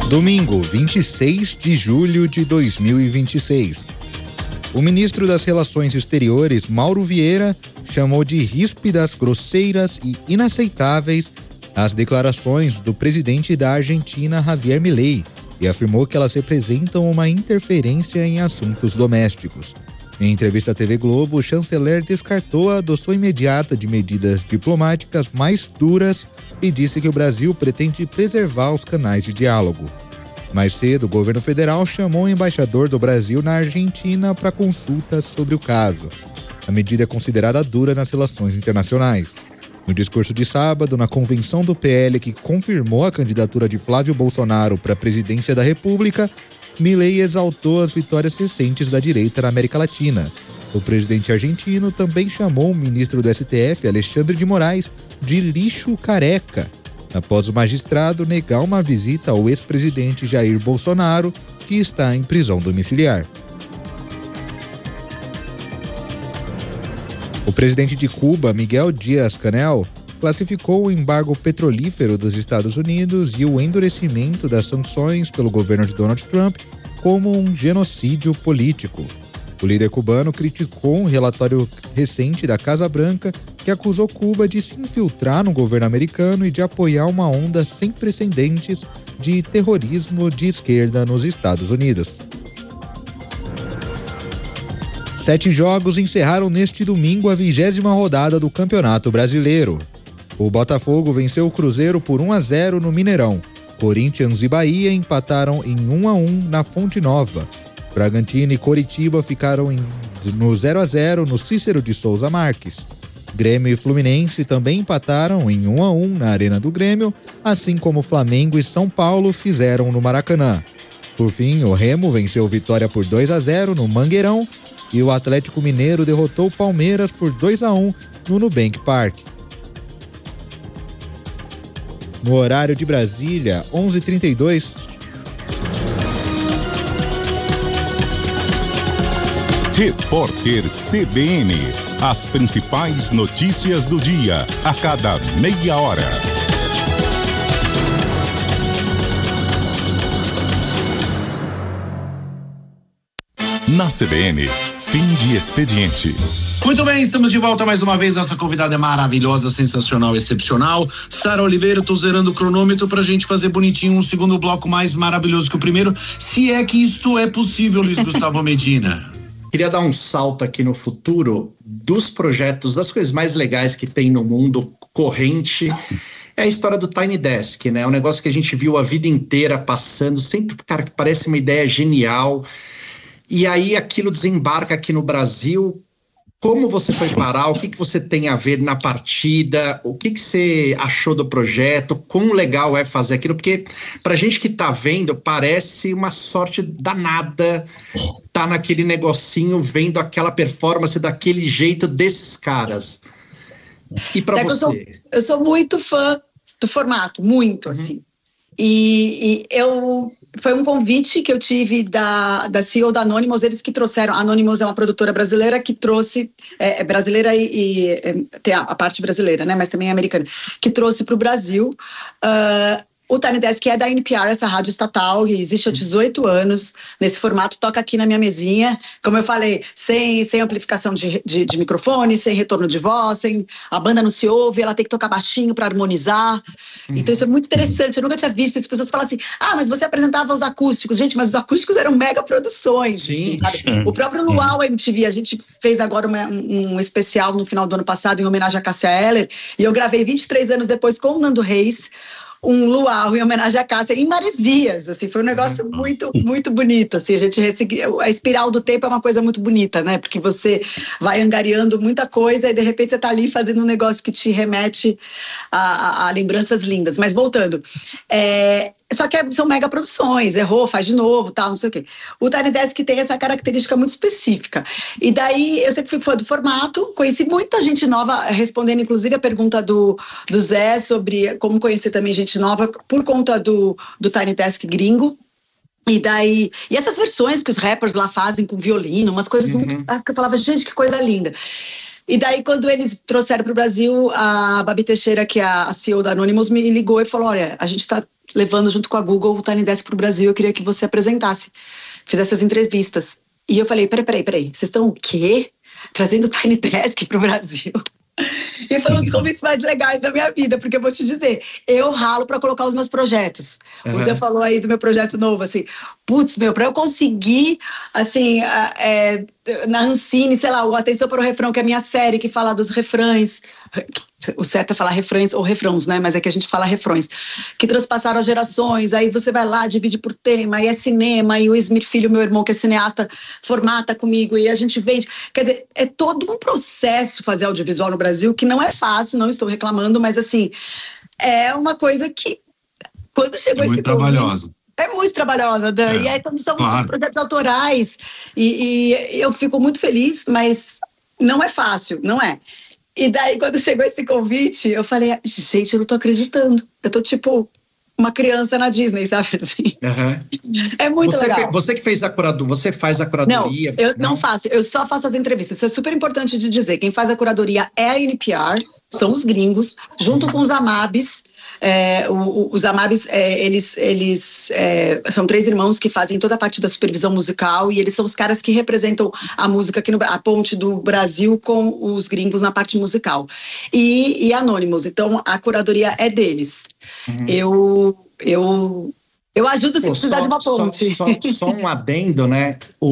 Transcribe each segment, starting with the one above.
Domingo, 26 de julho de 2026. O ministro das Relações Exteriores, Mauro Vieira, chamou de ríspidas, grosseiras e inaceitáveis as declarações do presidente da Argentina, Javier Milei, e afirmou que elas representam uma interferência em assuntos domésticos. Em entrevista à TV Globo, o chanceler descartou a adoção imediata de medidas diplomáticas mais duras e disse que o Brasil pretende preservar os canais de diálogo. Mais cedo, o governo federal chamou o embaixador do Brasil na Argentina para consultas sobre o caso. A medida é considerada dura nas relações internacionais. No discurso de sábado, na convenção do PL que confirmou a candidatura de Flávio Bolsonaro para a presidência da República, Milei exaltou as vitórias recentes da direita na América Latina. O presidente argentino também chamou o ministro do STF, Alexandre de Moraes, de lixo careca, após o magistrado negar uma visita ao ex-presidente Jair Bolsonaro, que está em prisão domiciliar. O presidente de Cuba, Miguel Díaz-Canel, classificou o embargo petrolífero dos Estados Unidos e o endurecimento das sanções pelo governo de Donald Trump como um genocídio político. O líder cubano criticou um relatório recente da Casa Branca que acusou Cuba de se infiltrar no governo americano e de apoiar uma onda sem precedentes de terrorismo de esquerda nos Estados Unidos. 7 jogos encerraram neste domingo a 20ª rodada do Campeonato Brasileiro. O Botafogo venceu o Cruzeiro por 1-0 no Mineirão. Corinthians e Bahia empataram em 1-1 na Fonte Nova. Bragantino e Coritiba ficaram no 0-0 no Cícero de Souza Marques. Grêmio e Fluminense também empataram em 1-1 na Arena do Grêmio, assim como Flamengo e São Paulo fizeram no Maracanã. Por fim, o Remo venceu Vitória por 2-0 no Mangueirão e o Atlético Mineiro derrotou o Palmeiras por 2-1 no Nubank Park. No horário de Brasília, 11h32. Repórter CBN. As principais notícias do dia, a cada meia hora. Na CBN, fim de expediente. Muito bem, estamos de volta mais uma vez. Nossa convidada é maravilhosa, sensacional, excepcional. Sara Oliveira, eu tô zerando o cronômetro pra gente fazer bonitinho um segundo bloco mais maravilhoso que o primeiro. Se é que isto é possível, Luiz Gustavo Medina. Queria dar um salto aqui no futuro dos projetos, das coisas mais legais que tem no mundo corrente. É a história do Tiny Desk, né? É um negócio que a gente viu a vida inteira passando, sempre, cara, que parece uma ideia genial. E aí aquilo desembarca aqui no Brasil. Como você foi parar? O que você tem a ver na partida? O que você achou do projeto? Quão legal é fazer aquilo? Porque pra gente que tá vendo, parece uma sorte danada tá naquele negocinho, vendo aquela performance daquele jeito desses caras. E pra você? Eu sou muito fã do formato, muito, assim. E foi um convite que eu tive da CEO da Anonymous, eles que trouxeram. A Anonymous é uma produtora brasileira que trouxe, brasileira e tem a parte brasileira, né, mas também é americana, que trouxe para o Brasil. O Tiny Desk é da NPR, essa rádio estatal, que existe há 18 anos, nesse formato, toca aqui na minha mesinha, como eu falei, sem amplificação de microfone, sem retorno de voz, a banda não se ouve, ela tem que tocar baixinho para harmonizar. Então isso é muito interessante, eu nunca tinha visto isso. As pessoas falam assim, mas você apresentava os acústicos. Gente, mas os acústicos eram mega produções. Sim. Assim, o próprio Luau MTV, a gente fez agora um especial no final do ano passado, em homenagem a Cássia Eller, e eu gravei 23 anos depois com o Nando Reis, um luau em homenagem à Cássia em Maresias, assim, foi um negócio muito, muito bonito, assim, a espiral do tempo é uma coisa muito bonita, né, porque você vai angariando muita coisa e de repente você tá ali fazendo um negócio que te remete a lembranças lindas. Mas voltando, só que são mega produções, errou, faz de novo, tal, não sei o quê. O Tiny Desk tem essa característica muito específica, e daí eu sempre fui fã do formato, conheci muita gente nova, respondendo inclusive a pergunta do Zé sobre como conhecer também gente nova por conta do Tiny Desk gringo. E essas versões que os rappers lá fazem com violino, umas coisas muito, que eu falava, gente, que coisa linda. E daí, quando eles trouxeram para o Brasil, a Babi Teixeira, que é a CEO da Anonymous, me ligou e falou, olha, a gente está levando junto com a Google o Tiny Desk pro Brasil. Eu queria que você apresentasse, fizesse as entrevistas. E eu falei, peraí, vocês estão o quê? Trazendo o Tiny Desk pro Brasil? E foi um dos convites mais legais da minha vida, porque eu vou te dizer, eu ralo para colocar os meus projetos. O Dan falou aí do meu projeto novo, assim, putz, para eu conseguir, assim, na Ancine, sei lá, o Atenção para o Refrão, que é a minha série que fala dos refrões, o certo é falar refrões ou refrãos, né, mas é que a gente fala refrões, que transpassaram as gerações, aí você vai lá, divide por tema, aí é cinema, e o Smith Filho, meu irmão, que é cineasta, formata comigo, e a gente vende, quer dizer, é todo um processo fazer audiovisual no Brasil, que não é fácil, não estou reclamando, mas assim, é uma coisa que, quando chegou esse muito trabalhosa. É muito trabalhosa, Dan. E aí são muitos projetos autorais. E eu fico muito feliz, mas não é fácil, não é? E daí, quando chegou esse convite, eu falei, gente, eu não tô acreditando. Eu tô tipo uma criança na Disney, sabe assim? É muito legal. Você que fez a curadoria, você faz a curadoria? Não, eu não faço, eu só faço as entrevistas. Isso é super importante de dizer. Quem faz a curadoria é a NPR, são os gringos, junto com os Amabis. Os Amabis, eles são 3 irmãos que fazem toda a parte da supervisão musical e eles são os caras que representam a música aqui a ponte do Brasil com os gringos na parte musical. E Anonymous, então a curadoria é deles. Eu ajudo se precisar de uma ponte. Só um adendo, né?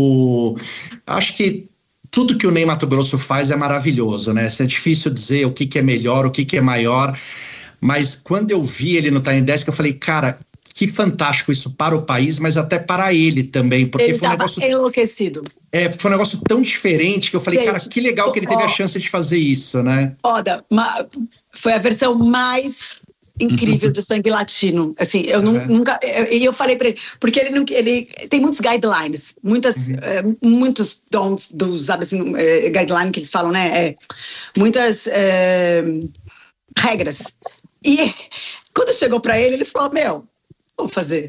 Acho que tudo que o Ney Matogrosso faz é maravilhoso, né? É difícil dizer o que é melhor, o que é maior. Mas quando eu vi ele no Tiny Desk, eu falei, cara, que fantástico isso para o país, mas até para ele também. Porque ele foi um negócio enlouquecido. Foi um negócio tão diferente que eu falei, cara, que legal que ele teve a chance de fazer isso, né? Foda. Foi a versão mais incrível de Sangue Latino. Assim, eu nunca... E eu falei pra ele, porque ele tem muitos guidelines, muitos don'ts, sabe assim, guidelines que eles falam, né? Muitas regras. E quando chegou pra ele falou, vou fazer.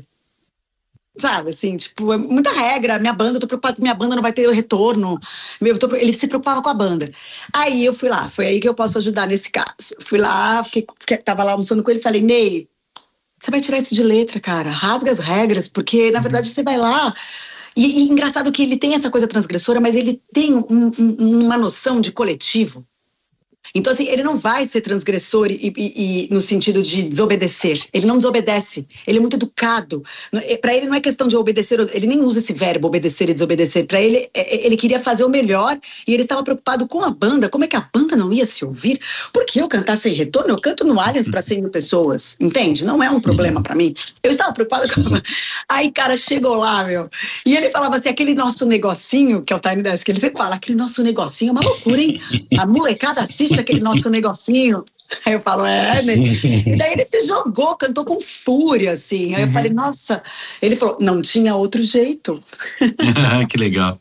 Sabe, assim, tipo, é muita regra, minha banda, eu tô preocupada que minha banda não vai ter o retorno. Ele se preocupava com a banda. Aí eu fui lá, foi aí que eu posso ajudar nesse caso. Fui lá, tava lá almoçando com ele e falei, Ney, você vai tirar isso de letra, cara, rasga as regras, porque na verdade você vai lá. E engraçado que ele tem essa coisa transgressora, mas ele tem uma noção de coletivo. Então, assim, ele não vai ser transgressor e no sentido de desobedecer. Ele não desobedece. Ele é muito educado. Para ele não é questão de obedecer. Ele nem usa esse verbo, obedecer e desobedecer. Para ele, ele queria fazer o melhor e ele estava preocupado com a banda. Como é que a banda não ia se ouvir? Porque eu cantar sem retorno, eu canto no Allianz para 100 mil pessoas. Entende? Não é um problema para mim. Eu estava preocupada com... Aí, cara, chegou lá, e ele falava assim, aquele nosso negocinho, que é o Tiny Desk, ele sempre fala, aquele nosso negocinho é uma loucura, hein? A molecada assiste aquele nosso negocinho. Aí eu falo, né? E daí ele se jogou, cantou com fúria, assim. Aí eu falei, nossa. Ele falou, não tinha outro jeito. Que legal.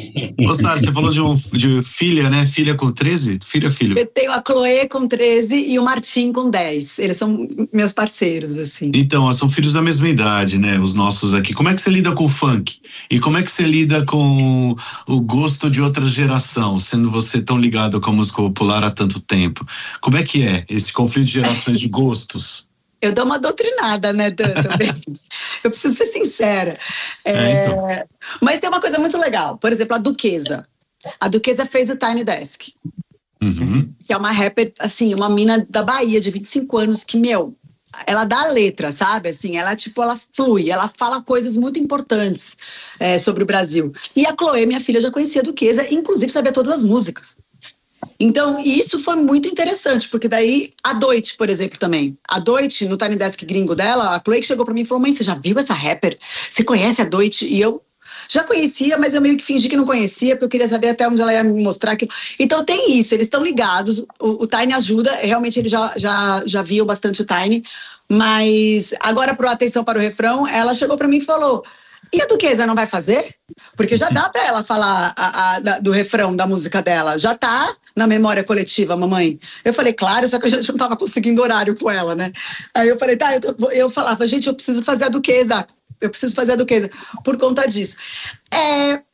Ô, Sara, você falou de filha, né? Filha com 13? Filho? Eu tenho a Chloe com 13 e o Martim com 10. Eles são meus parceiros, assim. Então, são filhos da mesma idade, né? Os nossos aqui. Como é que você lida com o funk? E como é que você lida com o gosto de outra geração, sendo você tão ligado com a música popular há tanto tempo? Como é que é esse conflito de gerações de gostos? Eu dou uma doutrinada, né, Dan, também. Eu preciso ser sincera. Então. Mas tem uma coisa muito legal. Por exemplo, a Duquesa. A Duquesa fez o Tiny Desk. Que é uma rapper, assim, uma mina da Bahia, de 25 anos, que, ela dá a letra, sabe? Assim, ela flui, ela fala coisas muito importantes sobre o Brasil. E a Chloe, minha filha, já conhecia a Duquesa, inclusive sabia todas as músicas. Então, isso foi muito interessante, porque daí a Doit, por exemplo, também. A Doit, no Tiny Desk gringo dela, a Chloe chegou pra mim e falou, mãe, você já viu essa rapper? Você conhece a Doit? E eu já conhecia, mas eu meio que fingi que não conhecia, porque eu queria saber até onde ela ia me mostrar aquilo. Então tem isso, eles estão ligados, o Tiny ajuda, realmente eles já viam bastante o Tiny, mas agora pro Atenção para o Refrão, ela chegou pra mim e falou, e a Duquesa não vai fazer? Porque já dá pra ela falar do refrão da música dela. Já tá na memória coletiva, mamãe. Eu falei, claro, só que a gente não tava conseguindo horário com ela, né? Aí eu falei, tá, eu falava, gente, eu preciso fazer a Duquesa. Por conta disso.